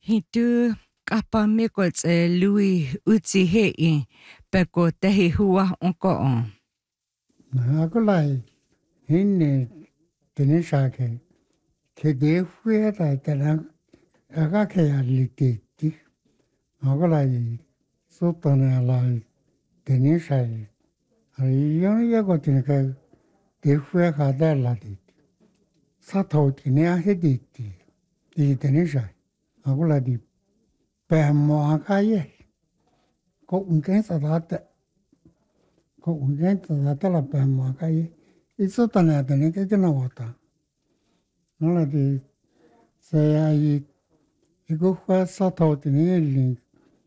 Hitu kapa mikotse lui utsi hei peko tehi hua onko on. Ako lai hinne tenisake ke defue ta tena aga ke alititi. Ako lai sotana lai tenisake. Ai yon yago tenaka defue ka dala diti. Sato tinea hediti di tenisake. Ako lai di pemo akaye. Ko unken sadata. Ko unken sadata la pemo akaye. Iso tana tene ke kena wata. Nala di saya iko kwa sato tene link.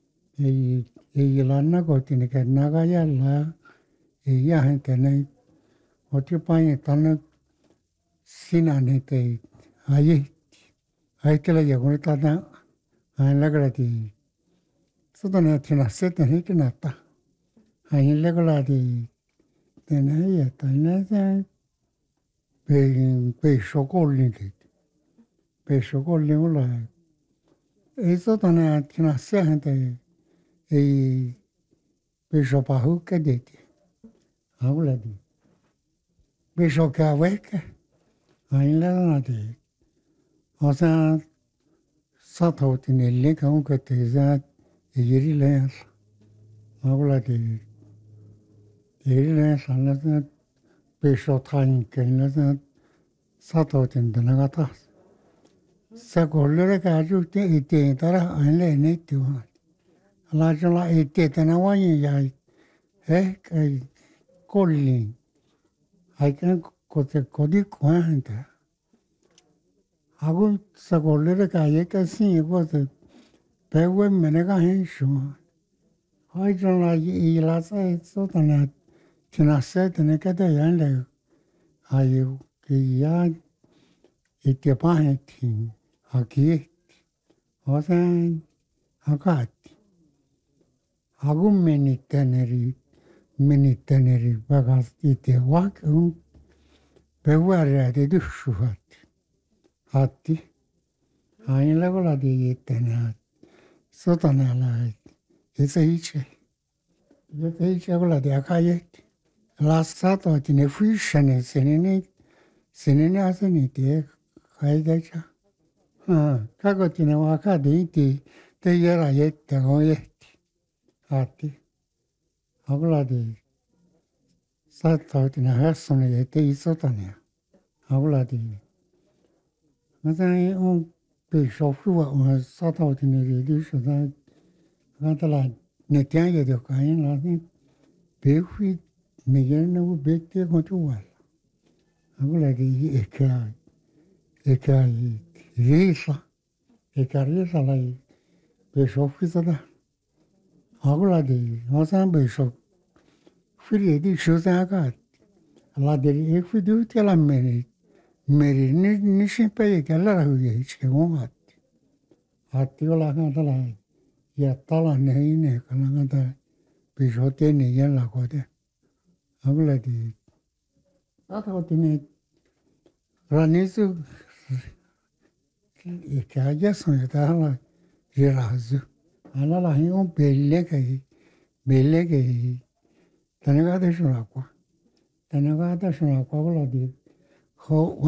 Lana ko tene ke naga ya la. Ya hen tene. Oti panye tana sinane te aye. Aikela ya kone tata. Ayin lagala di. Sotana tina seta he kena ta. Ayin lagala di. Tene ya tana sa. Pe shokoli ke. Pe shokoli ula. Eso tana tina se gente. Pe shopahu ke deti. Aula di. Pe shokaweke. Ayin lagala di. Osa sato tine leka unka te za. Yeri leas. Aula di. Yeri leas ala za. Pe shotayin ke la za. Sato tine nagata. Sa kolere ka aju te ite tara aile ne tiwa. La jala ite tena wani ya kai kolli. Ai kan kote kodi kwa hanta. Agu sa kolere ka ye ka sin ko te pewe menega hen shuma. Ai jala i la sa so tana tina se tene ka te yan le. Ai ki ya ite pa hen tin. Aki osan akati. Agu meniteneri bagas ite wak peware de dushuat. Hati. Ayin lagola di itena. Sotana la iseiche. Iseiche gola di akayeti. La sato tine fuishane senene aseni te kaidecha. Kako tine waka di iti te yera yette go yeti. Hati. Agola di sato tine hasone yete isotane. Agola di. Masai pe shofuwa sato tine di shoda. Kantala netian yede kain la di. Pe hui meyene u bekte kontuwa. Agola di ekai risa. Ekarisa la pe shofuwa da. Agola di osan pe shof. Fili di shosa ka. La di efi di utela meri nishin pe ekala huye ichke wongati. Hati ola kantala ya tala neine kana kanta pe shote ne yen la kote. Agola di ata tine ranisu ekaja soneta la jirazu. Ala la hiyo belle ke tanega de shuna kwa. Tanega de shuna kwa gola di. Ho